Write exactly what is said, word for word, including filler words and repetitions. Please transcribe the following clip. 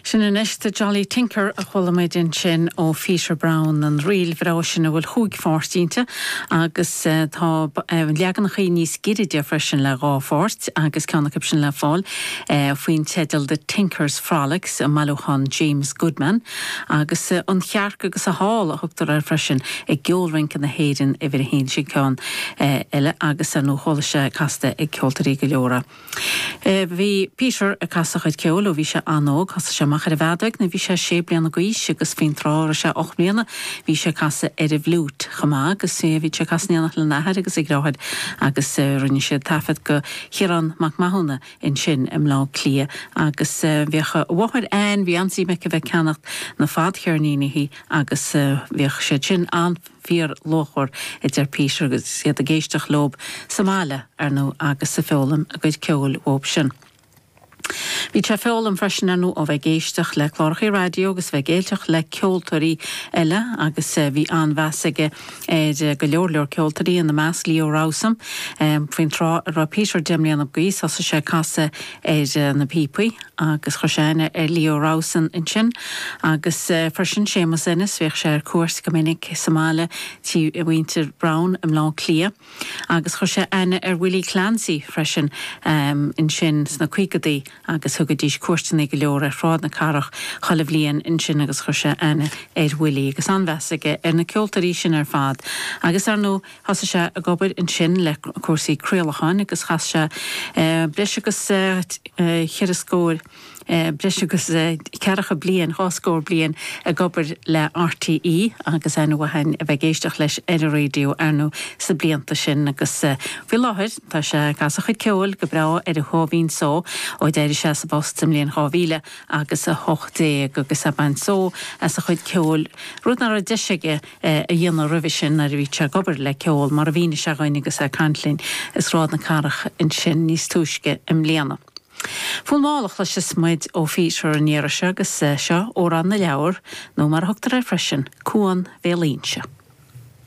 Sin in eiste Jolly Tinker a cholamid in sin ó Fisher Brown an riil vrá sin a bhfuil chuig fórstínte agus uh, tá uh, leagan chi níos gididir freisin le rá fórt agus ceanna sin le fáil uh, faoin tedal the Tinkers Frolics a malúchan James Goodman agus uh, an chearc agus a hall a thugtar ar freisin ag geolrink na héirin i bhir hén sin ceán uh, eile agus a nó cholaise casta ag ceoltarí go leora. Uh, bhí Peter a casachaid ceol ó bhí se anóg has se machar a bheadaig na bhí sé sé bliana goís agus fin trá se och bliana bhí sé casa ar a bhlút chamá agus sé bhí sé casníanach le nahar agus ag ráid agus rinne sé tafad go chiaran mac mahona in sin im lá clia agus bhíocha bhhair ein bhí ansí me go bheith ceannacht na fad chearníine hí agus bhíoch sé sin an fíor lóchor idir Peter agus siad a géisteach lob Somália ar nó agus sa fólam a goid ceol óp sin. Bhí tre fólam freisin anú ó bheith géisteach le chlárchaí radio agus bheith géilteach le ceoltarí eile agus bhí anmheasaige go leor leor ceoltarí in na meas Leo Rowsam faoin trá ra Peter Demlian ab gís as sé casa ar na pípaí agus choséine ar Leo Rowsan in sin agus freisin sémas inas bhíoh sé ar cuas go minic Somália tí Winter Brown im lá clia agus chosé aine ar Willie Clancy freisin um, in sin sna cuicadaí agus thugadís cuairtaí go leor ar rád na carach chalah líon in sin agus chosé aine ar Willie agus anmheasaige ar na ceoltarí sin ar fad agus ar nó has sé a gobar in sin le cuasaí crualacháin agus chas se uh, breis agus uh, uh, chiarascóir Uh, breis agus uh, cearacha blian, háscóir blian a gobar le R T E agus anu wahain a bheith géisteach leis ar a radio anu sa blianta sin agus uh, bhí láthir tá sé casa chuid ceol go brá ar a hóhín só ó déir sé sa bostam líon hávíle agus a hochtdé agus a ban só as a chuid ceol rud nar a deisiige uh, a dhéana roimh sin ar bhí se gobar le ceol mar a bhíine se gáin agus a cantlín is rád na carach in sin níos túisce im léana. Fúl málach leis is muid ó Fisher an éire se agus seo ó ran na leabhar nó mar thugtar ar freisin cuan bhé líonse.